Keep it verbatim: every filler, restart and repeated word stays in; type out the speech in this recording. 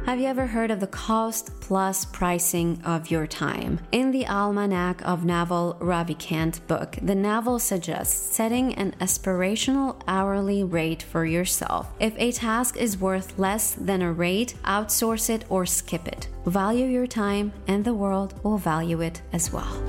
Have you ever heard of the cost plus pricing of your time? In the Almanac of Naval Ravikant book, the Naval suggests setting an aspirational hourly rate for yourself. If a task is worth less than a rate, outsource it or skip it. Value your time and the world will value it as well.